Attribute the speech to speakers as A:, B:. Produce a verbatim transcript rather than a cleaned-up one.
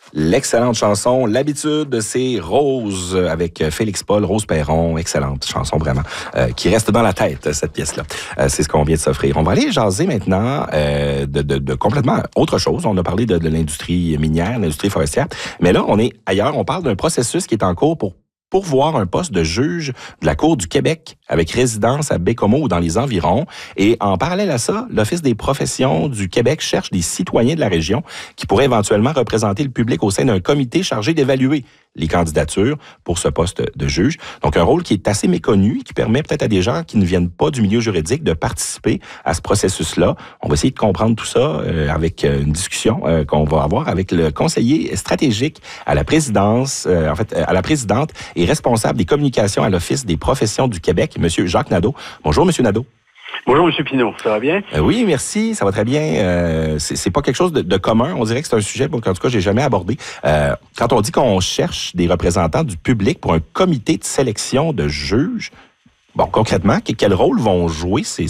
A: L'excellente chanson, l'habitude, c'est Rose avec Félix Paul, Rose Perron. Excellente chanson, vraiment, euh, qui reste dans la tête, cette pièce-là. Euh, c'est ce qu'on vient de s'offrir. On va aller jaser maintenant euh, de, de, de complètement autre chose. On a parlé de, de l'industrie minière, l'industrie forestière, mais là, on est ailleurs. On parle d'un processus qui est en cours pour pourvoir un poste de juge de la Cour du Québec avec résidence à Baie-Comeau ou dans les environs. Et en parallèle à ça, l'Office des professions du Québec cherche des citoyens de la région qui pourraient éventuellement représenter le public au sein d'un comité chargé d'évaluer les candidatures pour ce poste de juge. Donc, un rôle qui est assez méconnu, qui permet peut-être à des gens qui ne viennent pas du milieu juridique de participer à ce processus-là. On va essayer de comprendre tout ça euh, avec une discussion euh, qu'on va avoir avec le conseiller stratégique à la présidence, euh, en fait, à la présidente et responsable des communications à l'Office des professions du Québec, M. Jacques Nadeau. Bonjour, M. Nadeau.
B: Bonjour, M. Pinault. Ça va bien?
A: Euh, oui, merci. Ça va très bien. Euh, c'est, c'est pas quelque chose de, de commun. On dirait que c'est un sujet qu'en tout cas, j'ai jamais abordé. Euh, quand on dit qu'on cherche des représentants du public pour un comité de sélection de juges, bon, concrètement, quel rôle vont jouer ces